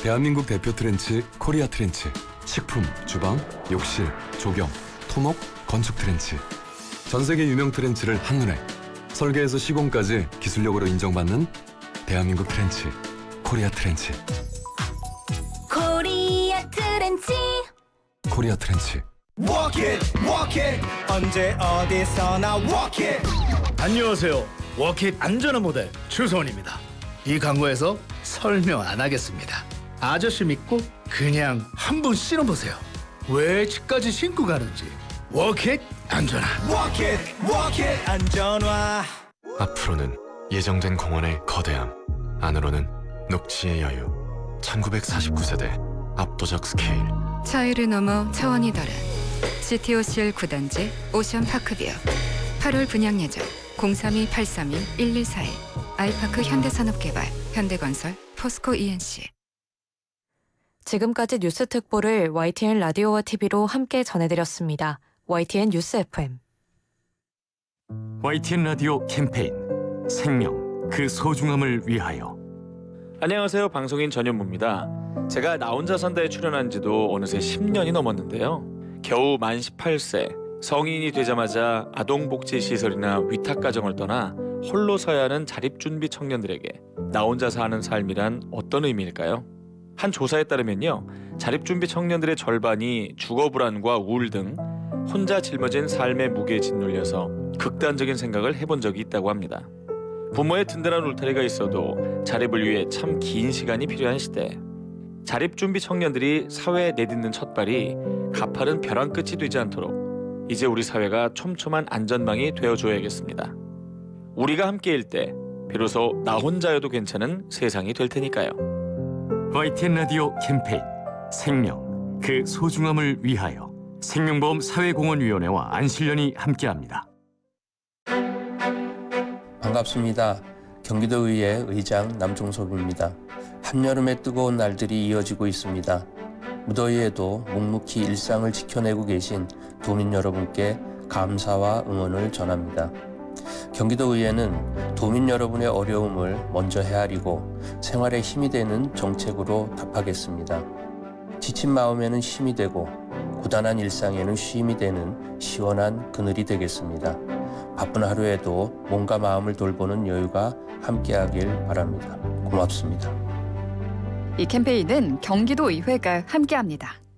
대한민국 대표 트렌치 코리아 트렌치. 식품, 주방, 욕실, 조경, 토목, 건축 트렌치. 전 세계 유명 트렌치를 한눈에 설계에서 시공까지 기술력으로 인정받는 대한민국 트렌치 코리아 트렌치. 코리아 트렌치. 코리아 트렌치. Walk it, 언제 어디서나 walk it. 안녕하세요. 워킷 안전한 모델 주소원입니다. 이 광고에서 설명 안 하겠습니다. 아저씨 믿고 그냥 한번 신어보세요. 왜 집까지 신고 가는지. 워킷 안전한. Walk it, 안전화. 앞으로는 예정된 공원의 거대함, 안으로는 녹지의 여유. 1949세대 압도적 스케일. 차이를 넘어 차원이 다른 CTOCL 9단지 오션 파크뷰. 8월 분양 예정 032-832-1141. 아이파크 현대산업개발, 현대건설, 포스코 ENC. 지금까지 뉴스 특보를 YTN 라디오와 TV로 함께 전해드렸습니다. YTN 뉴스 FM. YTN 라디오 캠페인 생명, 그 소중함을 위하여. 안녕하세요. 방송인 전현무입니다. 제가 나 혼자 산다에 출연한 지도 어느새 10년이 넘었는데요. 겨우 만 18세, 성인이 되자마자 아동복지시설이나 위탁가정을 떠나 홀로 서야 하는 자립준비 청년들에게 나 혼자 사는 삶이란 어떤 의미일까요? 한 조사에 따르면요, 자립준비 청년들의 절반이 주거불안과 우울 등 혼자 짊어진 삶의 무게에 짓눌려서 극단적인 생각을 해본 적이 있다고 합니다. 부모의 든든한 울타리가 있어도 자립을 위해 참 긴 시간이 필요한 시대. 자립준비 청년들이 사회에 내딛는 첫발이 가파른 벼랑 끝이 되지 않도록 이제 우리 사회가 촘촘한 안전망이 되어줘야겠습니다. 우리가 함께일 때 비로소 나 혼자여도 괜찮은 세상이 될 테니까요. YTN 라디오 캠페인 생명, 그 소중함을 위하여. 생명보험 사회공헌위원회와 안실련이 함께합니다. 반갑습니다. 경기도의회 의장 남종섭입니다. 한여름의 뜨거운 날들이 이어지고 있습니다. 무더위에도 묵묵히 일상을 지켜내고 계신 도민 여러분께 감사와 응원을 전합니다. 경기도의회는 도민 여러분의 어려움을 먼저 헤아리고 생활에 힘이 되는 정책으로 답하겠습니다. 지친 마음에는 힘이 되고 고단한 일상에는 쉼이 되는 시원한 그늘이 되겠습니다. 바쁜 하루에도 몸과 마음을 돌보는 여유가 함께하길 바랍니다. 고맙습니다. 이 캠페인은 경기도의회가 함께합니다.